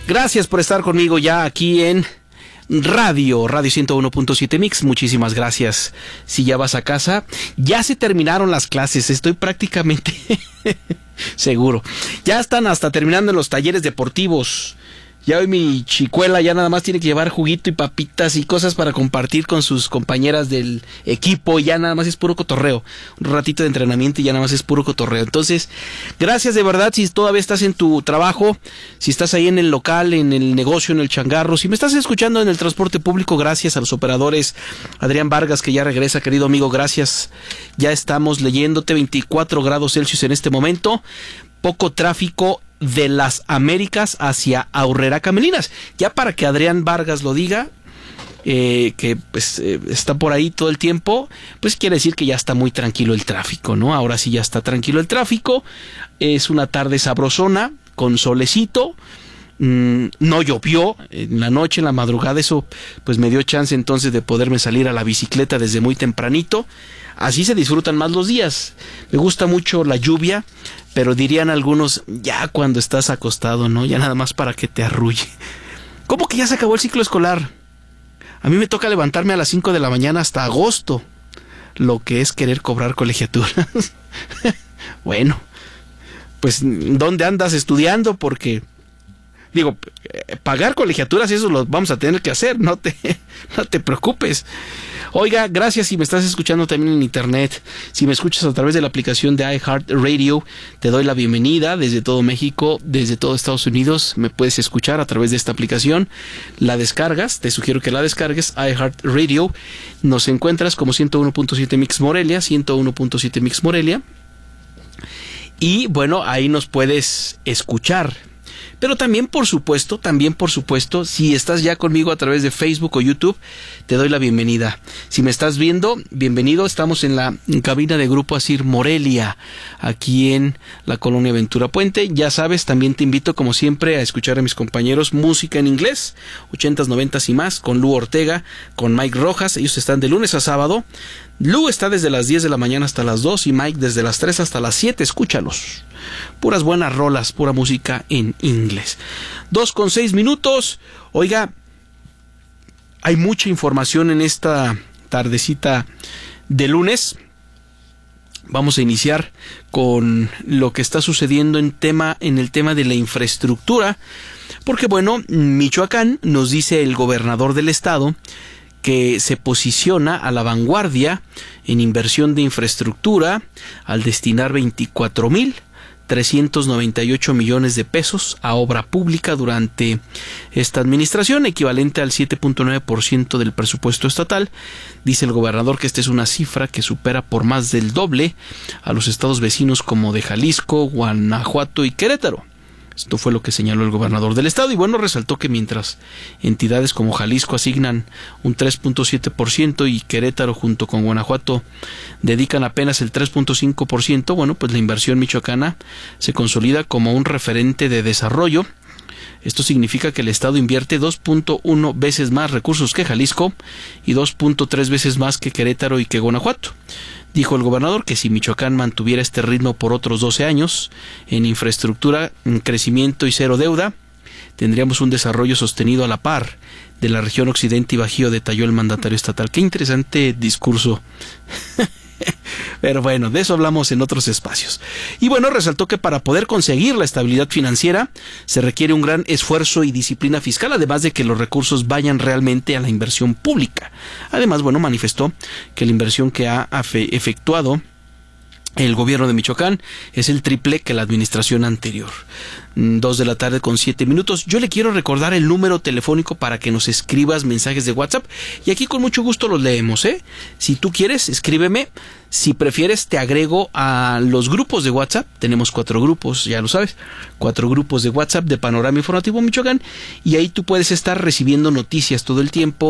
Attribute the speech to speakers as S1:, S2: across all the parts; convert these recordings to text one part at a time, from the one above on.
S1: Gracias por estar conmigo ya aquí en Radio 101.7 Mix. Muchísimas gracias. Si ya vas a casa, ya se terminaron las clases. Estoy prácticamente seguro. Ya están hasta terminando los talleres deportivos. Ya hoy mi chicuela ya nada más tiene que llevar juguito y papitas y cosas para compartir con sus compañeras del equipo. Ya nada más es puro cotorreo. Un ratito de entrenamiento y ya nada más es puro cotorreo. Entonces, gracias de verdad si todavía estás en tu trabajo, si estás ahí en el local, en el negocio, en el changarro, si me estás escuchando en el transporte público, gracias a los operadores. Adrián Vargas, que ya regresa, querido amigo, gracias. Ya estamos leyéndote, 24 grados Celsius en este momento. Poco tráfico de las Américas hacia Aurrera Camelinas. Ya para que Adrián Vargas lo diga, que pues está por ahí todo el tiempo, pues quiere decir que ya está muy tranquilo el tráfico, ¿no? Ahora sí ya está tranquilo el tráfico. Es una tarde sabrosona, con solecito. No llovió en la noche, en la madrugada. Eso pues me dio chance entonces de poderme salir a la bicicleta desde muy tempranito. Así se disfrutan más los días. Me gusta mucho la lluvia, pero dirían algunos, ya cuando estás acostado, ¿no? Ya nada más para que te arrulle. ¿Cómo que ya se acabó el ciclo escolar? A mí me toca levantarme a las 5 de la mañana hasta agosto. Lo que es querer cobrar colegiaturas. Bueno, pues ¿dónde andas estudiando? Porque digo, pagar colegiaturas, eso lo vamos a tener que hacer, no te preocupes. Oiga, gracias si me estás escuchando también en internet. Si me escuchas a través de la aplicación de iHeartRadio, te doy la bienvenida desde todo México, desde todo Estados Unidos. Me puedes escuchar a través de esta aplicación. La descargas, te sugiero que la descargues, iHeartRadio. Nos encuentras como 101.7 Mix Morelia, 101.7 Mix Morelia. Y bueno, ahí nos puedes escuchar. Pero también por supuesto, si estás ya conmigo a través de Facebook o YouTube, te doy la bienvenida. Si me estás viendo, bienvenido. Estamos en la cabina de Grupo Asir Morelia, aquí en la colonia Ventura Puente. Ya sabes, también te invito como siempre a escuchar a mis compañeros música en inglés, 80s, 90s y más, con Lu Ortega, con Mike Rojas. Ellos están de lunes a sábado. Lu está desde las 10 de la mañana hasta las 2 y Mike desde las 3 hasta las 7. Escúchalos. Puras buenas rolas, pura música en inglés. 2:06. Oiga, hay mucha información en esta tardecita de lunes. Vamos a iniciar con lo que está sucediendo en el tema de la infraestructura. Porque bueno, Michoacán, nos dice el gobernador del estado, que se posiciona a la vanguardia en inversión de infraestructura al destinar 24,398 millones de pesos a obra pública durante esta administración, equivalente al 7.9% del presupuesto estatal. Dice el gobernador que esta es una cifra que supera por más del doble a los estados vecinos como de Jalisco, Guanajuato y Querétaro. Esto fue lo que señaló el gobernador del estado. Y bueno, resaltó que mientras entidades como Jalisco asignan un 3.7% y Querétaro junto con Guanajuato dedican apenas el 3.5%, bueno, pues la inversión michoacana se consolida como un referente de desarrollo. Esto significa que el estado invierte 2.1 veces más recursos que Jalisco y 2.3 veces más que Querétaro y que Guanajuato. Dijo el gobernador que si Michoacán mantuviera este ritmo por otros 12 años en infraestructura, en crecimiento y cero deuda, tendríamos un desarrollo sostenido a la par de la región occidente y bajío, detalló el mandatario estatal. Qué interesante discurso. Pero bueno, de eso hablamos en otros espacios. Y bueno, resaltó que para poder conseguir la estabilidad financiera se requiere un gran esfuerzo y disciplina fiscal, además de que los recursos vayan realmente a la inversión pública. Además, bueno, manifestó que la inversión que ha efectuado el gobierno de Michoacán es el triple que la administración anterior. 2:07 p.m. Yo le quiero recordar el número telefónico para que nos escribas mensajes de WhatsApp y aquí con mucho gusto los leemos, ¿eh? Si tú quieres, escríbeme. Si prefieres, te agrego a los grupos de WhatsApp. Tenemos 4 grupos, ya lo sabes, 4 grupos de WhatsApp de Panorama Informativo Michoacán y ahí tú puedes estar recibiendo noticias todo el tiempo,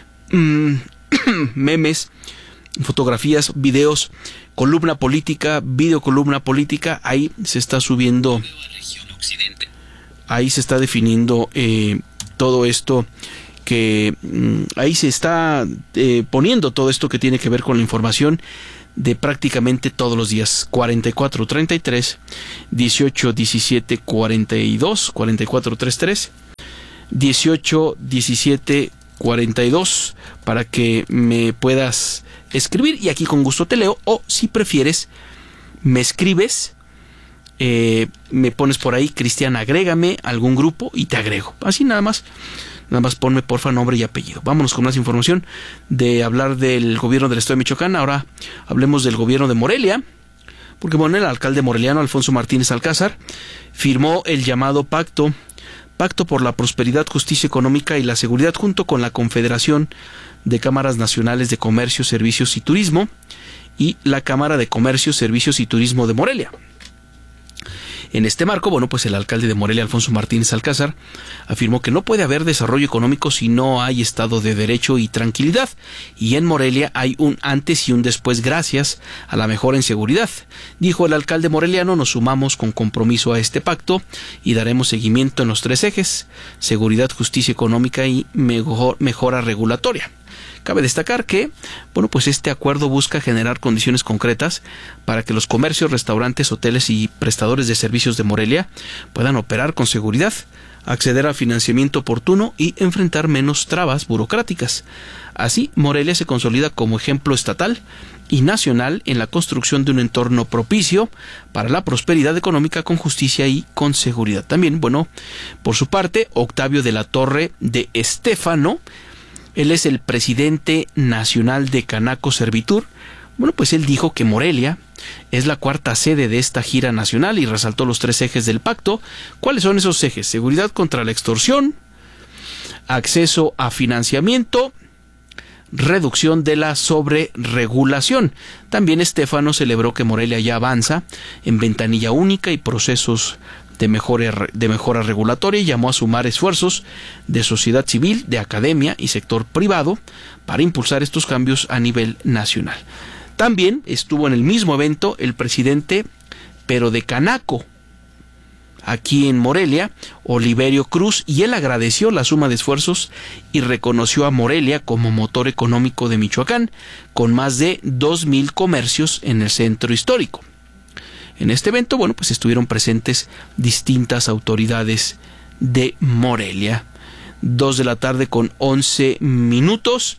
S1: memes, fotografías, videos, columna política, videocolumna política. Ahí se está subiendo, ahí se está definiendo todo esto que ahí se está poniendo todo esto que tiene que ver con la información de prácticamente todos los días. 44 33 18 17 42 44 33 18 17 42 para que me puedas escribir y aquí con gusto te leo, o si prefieres me escribes, me pones por ahí, Cristian, agrégame a algún grupo y te agrego. Así nada más ponme porfa nombre y apellido. Vámonos con más información de hablar del gobierno del estado de Michoacán. Ahora hablemos del gobierno de Morelia, porque bueno, el alcalde moreliano Alfonso Martínez Alcázar firmó el llamado Pacto por la Prosperidad, Justicia Económica y la Seguridad junto con la Confederación de Cámaras Nacionales de Comercio, Servicios y Turismo y la Cámara de Comercio, Servicios y Turismo de Morelia. En este marco, bueno, pues el alcalde de Morelia, Alfonso Martínez Alcázar, afirmó que no puede haber desarrollo económico si no hay Estado de Derecho y tranquilidad, y en Morelia hay un antes y un después gracias a la mejora en seguridad. Dijo el alcalde moreliano, nos sumamos con compromiso a este pacto y daremos seguimiento en los 3 ejes, seguridad, justicia económica y mejora regulatoria. Cabe destacar que, bueno, pues este acuerdo busca generar condiciones concretas para que los comercios, restaurantes, hoteles y prestadores de servicios de Morelia puedan operar con seguridad, acceder a financiamiento oportuno y enfrentar menos trabas burocráticas. Así, Morelia se consolida como ejemplo estatal y nacional en la construcción de un entorno propicio para la prosperidad económica con justicia y con seguridad. También, bueno, por su parte, Octavio de la Torre de Estéfano, él es el presidente nacional de Canaco Servitur. Bueno, pues él dijo que Morelia es la 4ª sede de esta gira nacional y resaltó los 3 ejes del pacto. ¿Cuáles son esos ejes? Seguridad contra la extorsión, acceso a financiamiento, reducción de la sobreregulación. También Estéfano celebró que Morelia ya avanza en ventanilla única y procesos de mejora regulatoria y llamó a sumar esfuerzos de sociedad civil, de academia y sector privado para impulsar estos cambios a nivel nacional. También estuvo en el mismo evento el presidente, pero de Canaco, aquí en Morelia, Oliverio Cruz, y él agradeció la suma de esfuerzos y reconoció a Morelia como motor económico de Michoacán, con más de 2,000 comercios en el centro histórico. En este evento, bueno, pues estuvieron presentes distintas autoridades de Morelia. 2 de la tarde con 11 minutos.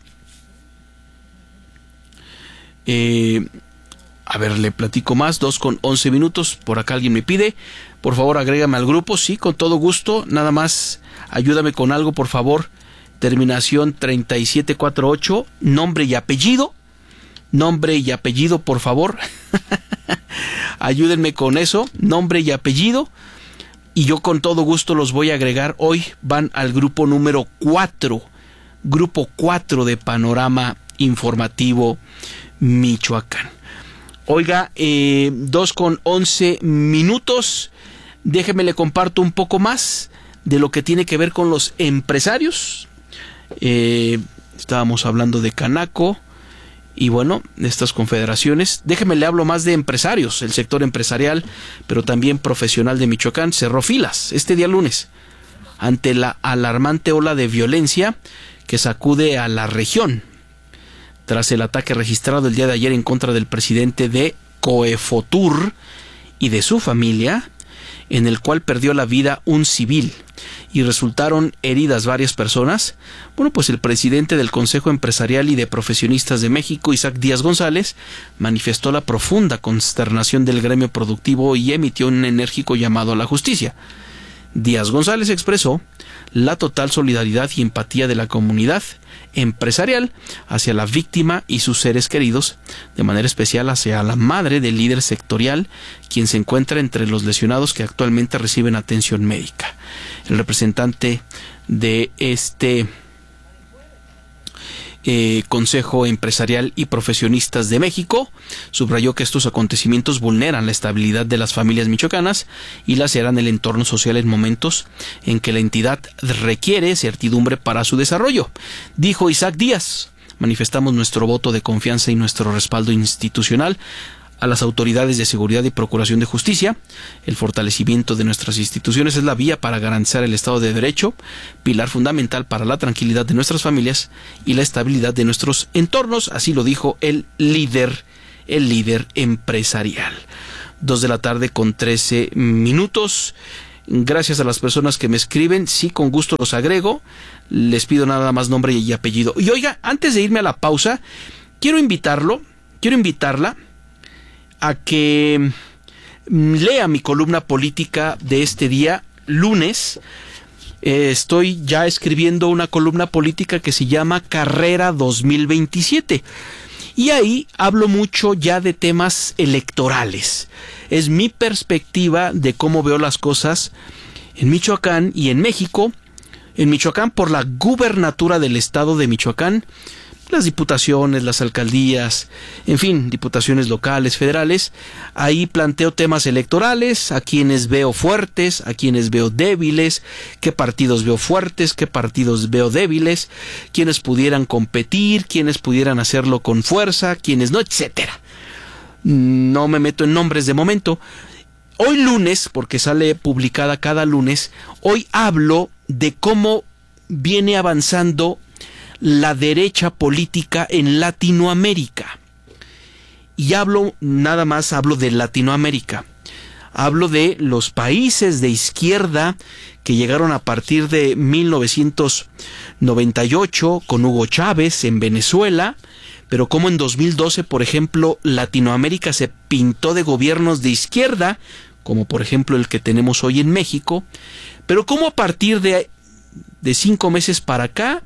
S1: A ver, le platico más. 2 con 11 minutos. Por acá alguien me pide, por favor, agrégame al grupo. Sí, con todo gusto. Nada más, ayúdame con algo, por favor. Terminación 3748. Nombre y apellido. Nombre y apellido, por favor. Ayúdenme con eso, nombre y apellido, y yo con todo gusto los voy a agregar. Hoy van al grupo número 4, grupo 4 de Panorama Informativo Michoacán. Oiga, 2 con 11 minutos, déjeme le comparto un poco más de lo que tiene que ver con los empresarios. Estábamos hablando de Canaco. Y bueno, estas confederaciones, déjeme le hablo más de empresarios. El sector empresarial, pero también profesional de Michoacán, cerró filas este día lunes ante la alarmante ola de violencia que sacude a la región tras el ataque registrado el día de ayer en contra del presidente de Coefotur y de su familia, en el cual perdió la vida un civil y resultaron heridas varias personas. Bueno, pues el presidente del Consejo Empresarial y de Profesionistas de México, Isaac Díaz González, manifestó la profunda consternación del gremio productivo y emitió un enérgico llamado a la justicia. Díaz González expresó la total solidaridad y empatía de la comunidad empresarial hacia la víctima y sus seres queridos, de manera especial hacia la madre del líder sectorial, quien se encuentra entre los lesionados que actualmente reciben atención médica. El representante de este Consejo Empresarial y Profesionistas de México subrayó que estos acontecimientos vulneran la estabilidad de las familias michoacanas y laceran el entorno social en momentos en que la entidad requiere certidumbre para su desarrollo. Dijo Isaac Díaz: manifestamos nuestro voto de confianza y nuestro respaldo institucional a las autoridades de seguridad y procuración de justicia. El fortalecimiento de nuestras instituciones es la vía para garantizar el Estado de Derecho, pilar fundamental para la tranquilidad de nuestras familias y la estabilidad de nuestros entornos. Así lo dijo el líder empresarial. 2 de la tarde con 13 minutos. Gracias a las personas que me escriben, sí, con gusto los agrego. Les pido nada más nombre y apellido. Y oiga, antes de irme a la pausa, quiero invitarla a que lea mi columna política de este día, lunes. Estoy ya escribiendo una columna política que se llama Carrera 2027. Y ahí hablo mucho ya de temas electorales. Es mi perspectiva de cómo veo las cosas en Michoacán y en México. En Michoacán por la gubernatura del estado de Michoacán, las diputaciones, las alcaldías, en fin, diputaciones locales, federales. Ahí planteo temas electorales, a quienes veo fuertes, a quienes veo débiles, qué partidos veo fuertes, qué partidos veo débiles, quienes pudieran competir, quienes pudieran hacerlo con fuerza, quienes no, etcétera. No me meto en nombres de momento. Hoy lunes, porque sale publicada cada lunes, hoy hablo de cómo viene avanzando la derecha política en Latinoamérica. Y hablo de Latinoamérica. Hablo de los países de izquierda que llegaron a partir de 1998 con Hugo Chávez en Venezuela, pero como en 2012, por ejemplo, Latinoamérica se pintó de gobiernos de izquierda, como por ejemplo el que tenemos hoy en México, pero como a partir de 5 meses para acá,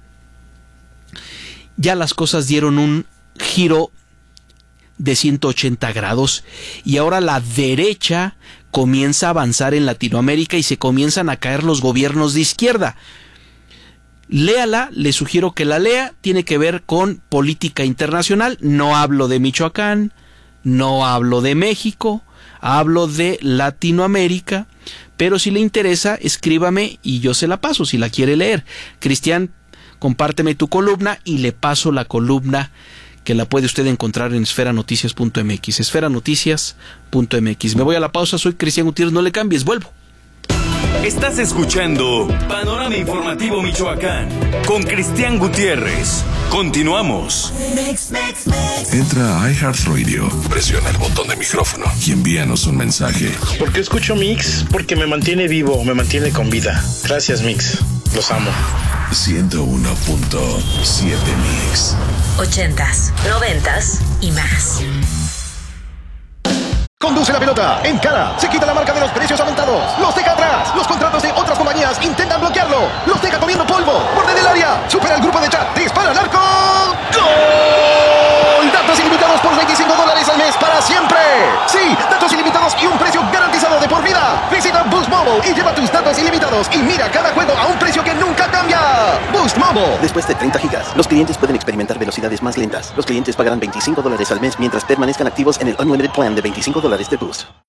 S1: ya las cosas dieron un giro de 180 grados y ahora la derecha comienza a avanzar en Latinoamérica y se comienzan a caer los gobiernos de izquierda. Léala, le sugiero que la lea, tiene que ver con política internacional. No hablo de Michoacán, no hablo de México, hablo de Latinoamérica, pero si le interesa, escríbame y yo se la paso si la quiere leer. Cristian, compárteme tu columna y le paso la columna que la puede usted encontrar en esferanoticias.mx, esferanoticias.mx. Me voy a la pausa, soy Cristian Gutiérrez, no le cambies, vuelvo.
S2: Estás escuchando Panorama Informativo Michoacán con Cristian Gutiérrez. Continuamos.
S3: Entra a iHeartRadio, presiona el botón de micrófono y envíanos un mensaje.
S4: ¿Por qué escucho Mix? Porque me mantiene vivo, me mantiene con vida. Gracias, Mix. Los amo.
S3: 101.7 Mix.
S5: 80s, 90s y más.
S6: Conduce la pelota, encara, se quita la marca de los precios aumentados, los deja atrás, los contratos de otras compañías intentan bloquearlo, los deja comiendo polvo, borde del área, supera el grupo de chat, dispara al arco, ¡gol! Datos ilimitados por $25 al mes para siempre. Sí, datos ilimitados y un precio garantizado de por vida. Visita Boost Mobile y lleva tus datos ilimitados y mira cada juego a un precio que nunca cambia. Boost Mobile.
S7: Después de 30 gigas, los clientes pueden experimentar velocidades más lentas. Los clientes pagarán $25 al mes mientras permanezcan activos en el Unlimited Plan de $25 de Boost.